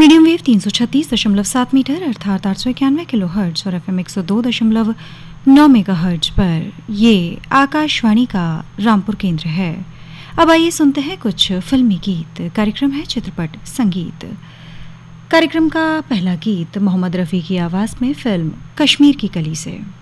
Medium wave 336.7 metre अर्थात 891 kilo hertz और FM 102.9 mega hertz पर ये आकाशवाणी का रामपुर केंद्र है। अब आइए सुनते हैं कुछ फिल्मी गीत। कार्यक्रम है चित्रपट संगीत। कार्यक्रम का पहला गीत मोहम्मद रफ़ी की आवाज़ में फिल्म कश्मीर की कली से।